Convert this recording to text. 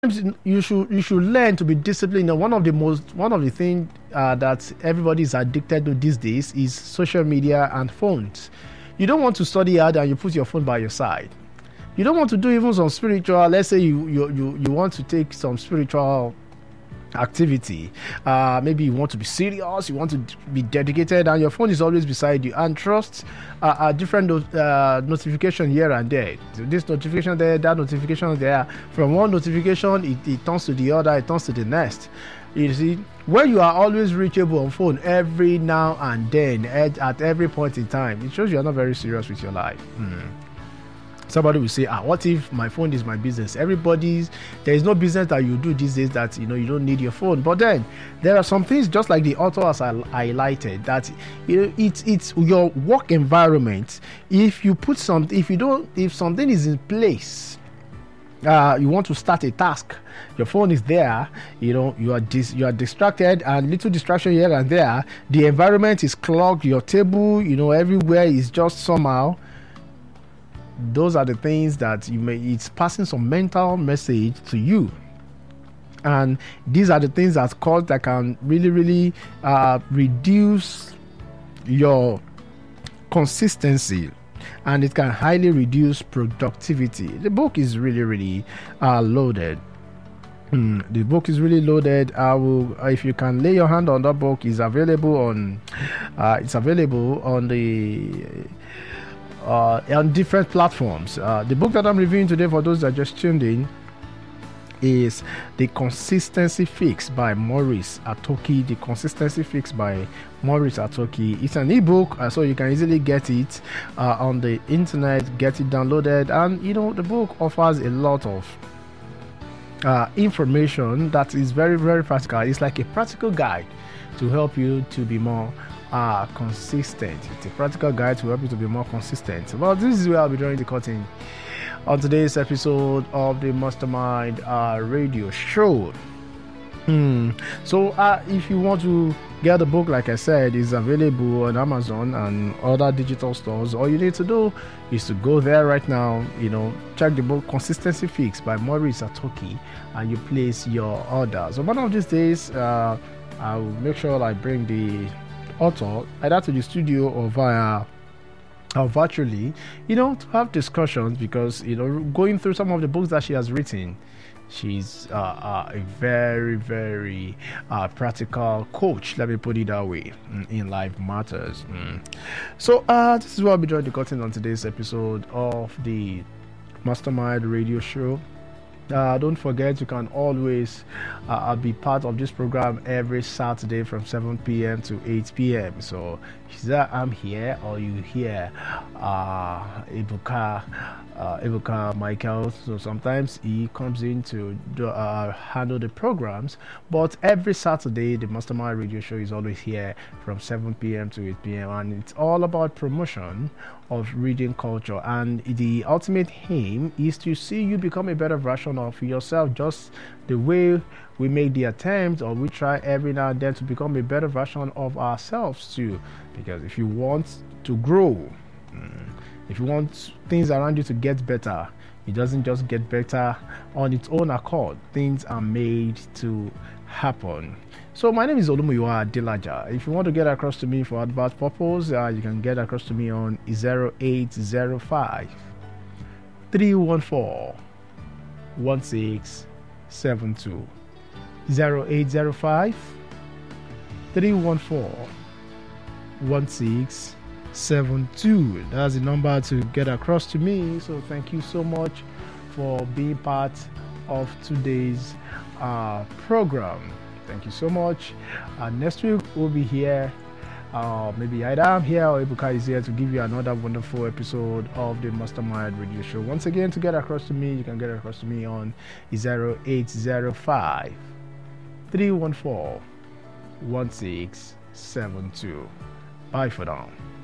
you should learn to be disciplined. One of the things that everybody is addicted to these days is social media and phones. You don't want to study hard and you put your phone by your side. You don't want to do even some spiritual. Let's say you want to take some spiritual activity. Maybe you want to be serious, you want to be dedicated, and your phone is always beside you. And trust a different notification here and there. So this notification there, that notification there. From one notification, it turns to the other, it turns to the next. You see, when you are always reachable on phone every now and then, at every point in time, it shows you are not very serious with your life. Somebody will say, what if my phone is my business? There is no business that you do these days that you don't need your phone. But then there are some things, just like the author has highlighted, that it's your work environment. If something is in place, you want to start a task, your phone is there, you are distracted, and little distraction here and there, the environment is clogged, your table, everywhere is just somehow. Those are the things that it's passing some mental message to you. And these are the things that can really, really reduce your consistency, and it can highly reduce productivity. The book is really, really loaded. The book is really loaded. If you can lay your hand on that book, it's available on different platforms. The book that I'm reviewing today, for those that just tuned in, is The Consistency Fix by Maurice Atoki. The Consistency Fix by Maurice Atoki. It's an ebook, so you can easily get it on the internet, get it downloaded, and the book offers a lot of information that is very, very practical. It's like a practical guide to help you to be more consistent. It's a practical guide to help you to be more consistent. Well, this is where I'll be drawing the curtain on today's episode of the Mastermind Radio Show. So if you want to get the book, like I said, it's available on Amazon and other digital stores. All you need to do is to go there right now, check the book Consistency Fix by Maurice Atoki, and you place your order. So one of these days, I'll make sure I bring the author either to the studio or via or virtually, to have discussions, because going through some of the books that she has written, she's a very, very practical coach, let me put it that way, in life matters. So this is where I'll be drawing the curtain on today's episode of the Mastermind Radio Show. Don't forget, you can always be part of this program every Saturday from 7 p.m. to 8 p.m. So either I'm here or you hear Ebuka Michael. So sometimes he comes in to handle the programs, but every Saturday the Mastermind Radio Show is always here from 7 p.m. to 8 p.m. and it's all about promotion of reading culture, and the ultimate aim is to see you become a better version of yourself, just the way we make the attempt, or we try every now and then, to become a better version of ourselves too. Because if you want to grow, if you want things around you to get better, it doesn't just get better on its own accord. Things are made to happen. So my name is Olumuyiwa Dilaja. If you want to get across to me for advert purpose, you can get across to me on 0805 314 1672. 0805 314 1672. That's the number to get across to me. So thank you so much for being part of today's program. Thank you so much. Next week we'll be here. Maybe either I'm here or Ebuka is here to give you another wonderful episode of the Mastermind Radio Show. Once again, to get across to me, you can get across to me on 0805 314 1672. Bye for now.